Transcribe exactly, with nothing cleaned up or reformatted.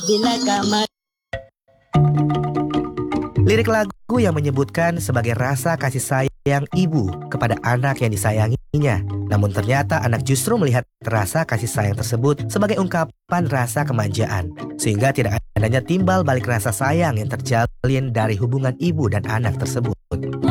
Bila kamar. Lirik lagu yang menyebutkan sebagai rasa kasih sayang ibu kepada anak yang disayanginya. Namun ternyata anak justru melihat rasa kasih sayang tersebut sebagai ungkapan rasa kemanjaan, sehingga tidak adanya timbal balik rasa sayang yang terjalin dari hubungan ibu dan anak tersebut.